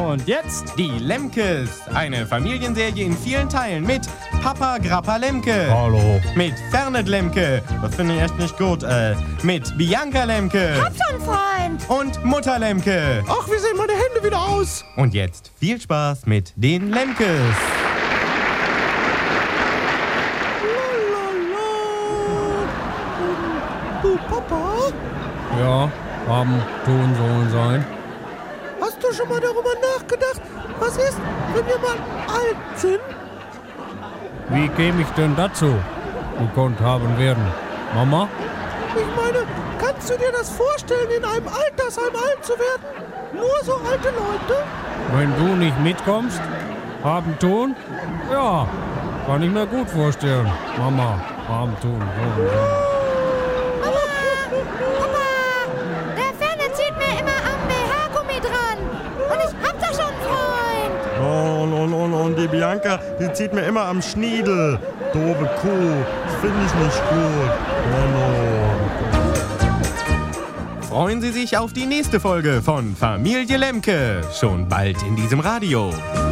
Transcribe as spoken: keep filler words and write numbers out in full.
Und jetzt Die Lemkes, eine Familienserie in vielen Teilen mit Papa Grappa Lemke. Hallo. Mit Fernet Lemke, das finde ich echt nicht gut, äh, mit Bianca Lemke. Hab schon, Freund. Und Mutter Lemke. Ach, wie sehen meine Hände wieder aus? Und jetzt viel Spaß mit den Lemkes. Du, Papa? Ja, haben, tun, sollen sein. Hast du schon mal darüber nachgedacht, was ist, wenn wir mal alt sind? Wie käme ich denn dazu? Gekonnt haben werden. Mama? Ich meine, kannst du dir das vorstellen, in einem Altersheim alt zu werden? Nur so alte Leute? Wenn du nicht mitkommst? Haben, tun? Ja, kann ich mir gut vorstellen. Mama, haben, tun, sollen sein. Der Ferne zieht mir immer am B H-Gummi dran. Und ich hab da schon einen Freund. Oh, und, und, und, und die Bianca, die zieht mir immer am Schniedel. Doofe Kuh, das finde ich nicht gut. Oh, no. Freuen Sie sich auf die nächste Folge von Familie Lemke. Schon bald in diesem Radio.